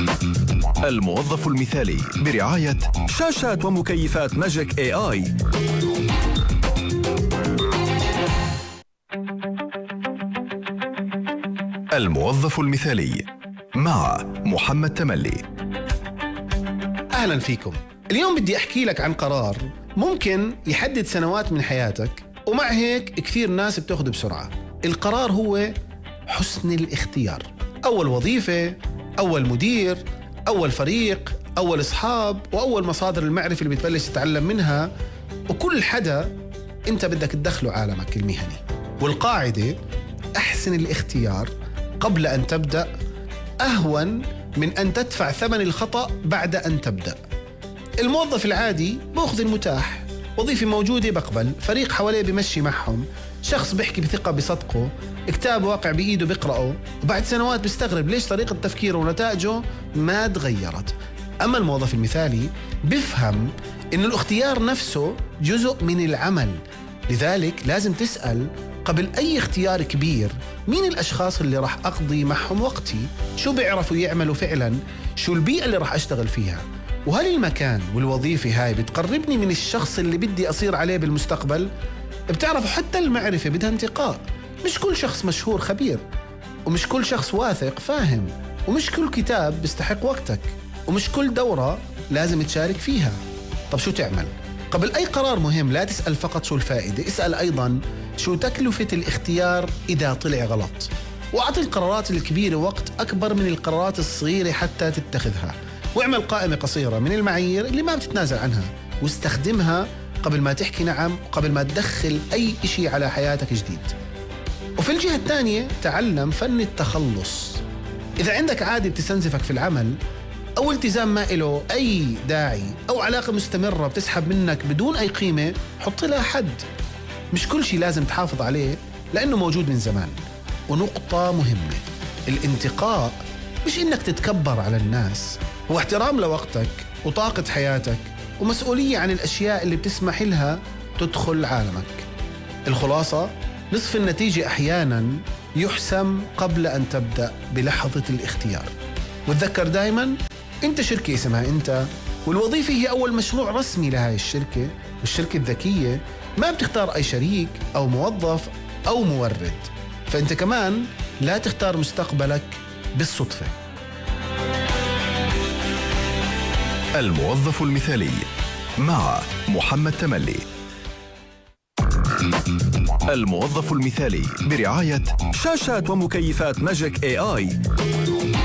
الموظف المثالي برعاية شاشات ومكيفات ماجيك AI. الموظف المثالي مع محمد تملي. أهلا فيكم. اليوم بدي أحكي لك عن قرار ممكن يحدد سنوات من حياتك، ومع هيك كثير ناس بتاخده بسرعة. القرار هو حسن الاختيار. أول وظيفة، أول مدير، أول فريق، أول أصحاب، وأول مصادر المعرفة اللي بتبلش تتعلم منها، وكل حدا أنت بدك تدخله عالمك المهني. والقاعدة أحسن الاختيار قبل أن تبدأ أهون من أن تدفع ثمن الخطأ بعد أن تبدأ. الموظف العادي بأخذ المتاح، وظيفة موجودة بقبل، فريق حواليه بمشي معهم، شخص بيحكي بثقة بصدقه، كتاب واقع بإيده بيقرأه، وبعد سنوات بيستغرب ليش طريقة تفكيره ونتائجه ما تغيرت. أما الموظف المثالي بيفهم إن الاختيار نفسه جزء من العمل، لذلك لازم تسأل قبل أي اختيار كبير مين الأشخاص اللي راح أقضي معهم وقتي، شو بيعرفوا يعملوا فعلا، شو البيئة اللي راح أشتغل فيها، وهل المكان والوظيفة هاي بتقربني من الشخص اللي بدي أصير عليه بالمستقبل. بتعرفوا حتى المعرفة بدها انتقاء، مش كل شخص مشهور خبير، ومش كل شخص واثق فاهم، ومش كل كتاب بيستحق وقتك، ومش كل دورة لازم تشارك فيها. طب شو تعمل؟ قبل أي قرار مهم لا تسأل فقط شو الفائدة، اسأل أيضا شو تكلفة الاختيار إذا طلع غلط، وأعطي القرارات الكبيرة وقت أكبر من القرارات الصغيرة حتى تتخذها. واعمل قائمة قصيرة من المعايير اللي ما بتتنازل عنها، واستخدمها قبل ما تحكي نعم، وقبل ما تدخل أي إشي على حياتك جديد. وفي الجهة الثانية تعلم فن التخلص. إذا عندك عادة بتستنزفك في العمل، أو التزام ما له أي داعي، أو علاقة مستمرة بتسحب منك بدون أي قيمة، حط لها حد. مش كل شيء لازم تحافظ عليه لأنه موجود من زمان. ونقطة مهمة، الانتقاء مش إنك تتكبر على الناس، هو احترام لوقتك وطاقة حياتك، ومسؤولية عن الأشياء اللي بتسمح لها تدخل عالمك. الخلاصة، نصف النتيجة أحياناً يحسم قبل أن تبدأ بلحظة الاختيار. وتذكر دايماً أنت شركة اسمها أنت، والوظيفة هي أول مشروع رسمي لهاي الشركة. والشركة الذكية ما بتختار أي شريك أو موظف أو مورد، فأنت كمان لا تختار مستقبلك بالصدفة. الموظف المثالي مع محمد تملي. الموظف المثالي برعاية شاشات ومكيفات ماجيك AI.